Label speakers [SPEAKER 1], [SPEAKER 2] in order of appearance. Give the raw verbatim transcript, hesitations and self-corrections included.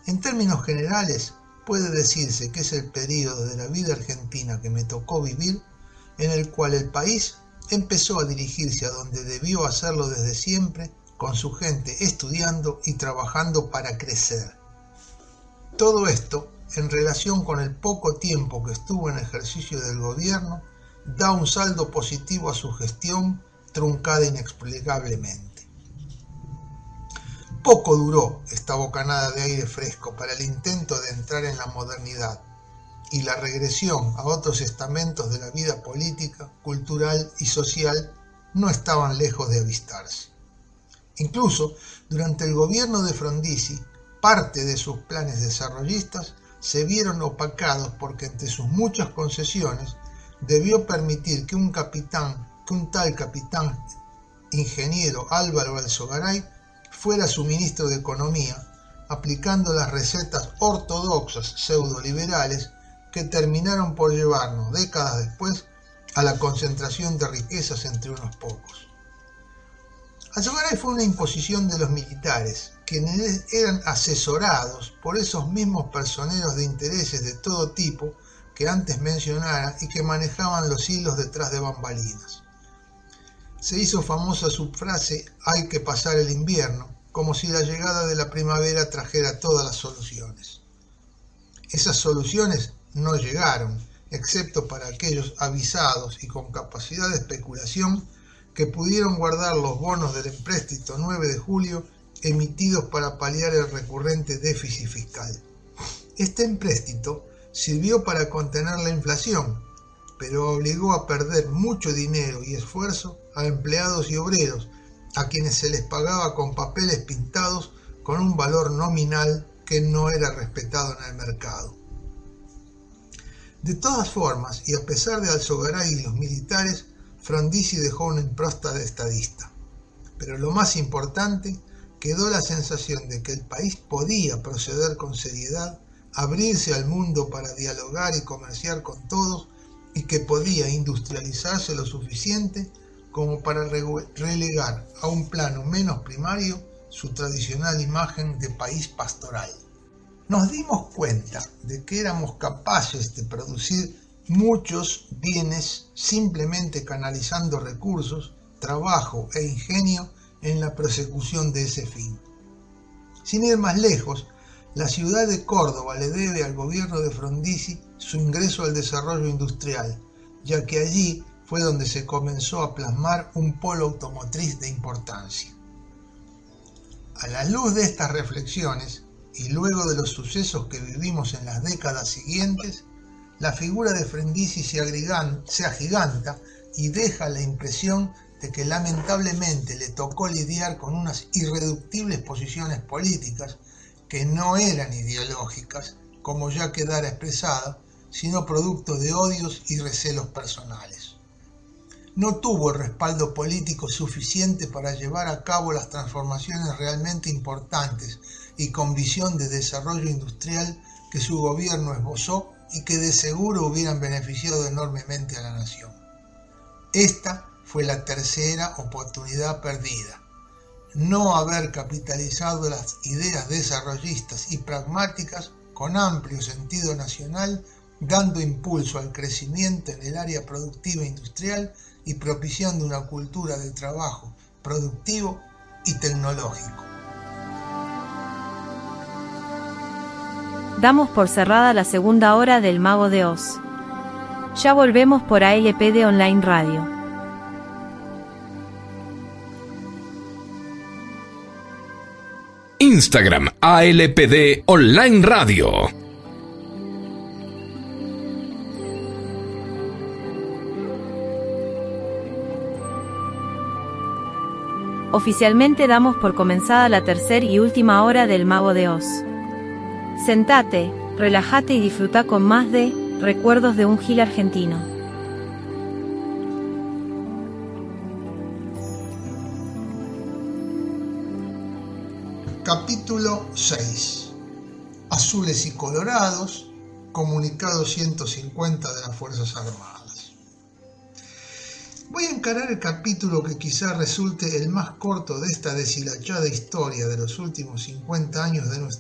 [SPEAKER 1] En términos generales, puede decirse que es el periodo de la vida argentina que me tocó vivir, en el cual el país empezó a dirigirse a donde debió hacerlo desde siempre, con su gente estudiando y trabajando para crecer. Todo esto, en relación con el poco tiempo que estuvo en ejercicio del gobierno, da un saldo positivo a su gestión, truncada inexplicablemente. Poco duró esta bocanada de aire fresco para el intento de entrar en la modernidad y la regresión a otros estamentos de la vida política, cultural y social no estaban lejos de avistarse. Incluso durante el gobierno de Frondizi, parte de sus planes desarrollistas se vieron opacados porque entre sus muchas concesiones debió permitir que un capitán, que un tal capitán ingeniero Álvaro Alzogaray fuera su ministro de Economía, aplicando las recetas ortodoxas pseudoliberales que terminaron por llevarnos décadas después a la concentración de riquezas entre unos pocos. Alzogaray fue una imposición de los militares, quienes eran asesorados por esos mismos personeros de intereses de todo tipo que antes mencionara y que manejaban los hilos detrás de bambalinas. Se hizo famosa su frase «hay que pasar el invierno», como si la llegada de la primavera trajera todas las soluciones. Esas soluciones no llegaron, excepto para aquellos avisados y con capacidad de especulación que pudieron guardar los bonos del empréstito nueve de julio emitidos para paliar el recurrente déficit fiscal. Este empréstito sirvió para contener la inflación, pero obligó a perder mucho dinero y esfuerzo a empleados y obreros, a quienes se les pagaba con papeles pintados con un valor nominal que no era respetado en el mercado. De todas formas, y a pesar de Alzogaray y los militares, Frondizi dejó una impronta de estadista. Pero lo más importante, quedó la sensación de que el país podía proceder con seriedad, abrirse al mundo para dialogar y comerciar con todos, y que podía industrializarse lo suficiente como para relegar a un plano menos primario su tradicional imagen de país pastoral. Nos dimos cuenta de que éramos capaces de producir muchos bienes simplemente canalizando recursos, trabajo e ingenio en la persecución de ese fin. Sin ir más lejos, la ciudad de Córdoba le debe al gobierno de Frondizi su ingreso al desarrollo industrial, ya que allí fue donde se comenzó a plasmar un polo automotriz de importancia. A la luz de estas reflexiones, y luego de los sucesos que vivimos en las décadas siguientes, la figura de Frondizi se, agrigan, se agiganta y deja la impresión de que lamentablemente le tocó lidiar con unas irreductibles posiciones políticas que no eran ideológicas, como ya quedara expresado, sino producto de odios y recelos personales. No tuvo el respaldo político suficiente para llevar a cabo las transformaciones realmente importantes y con visión de desarrollo industrial que su gobierno esbozó y que de seguro hubieran beneficiado enormemente a la nación. Esta fue la tercera oportunidad perdida. No haber capitalizado las ideas desarrollistas y pragmáticas con amplio sentido nacional, dando impulso al crecimiento en el área productiva e industrial y propiciando una cultura de trabajo productivo y tecnológico.
[SPEAKER 2] Damos por cerrada la segunda hora del Mago de Oz. Ya volvemos por A L P D Online Radio.
[SPEAKER 3] Instagram A L P D Online Radio.
[SPEAKER 2] Oficialmente damos por comenzada la tercera y última hora del Mago de Oz. Sentate, relájate y disfruta con más de Recuerdos de un Gil Argentino.
[SPEAKER 1] Capítulo seis. Azules y colorados, comunicado ciento cincuenta de las Fuerzas Armadas. Voy a encarar el capítulo que quizá resulte el más corto de esta deshilachada historia de los últimos cincuenta años de nuestra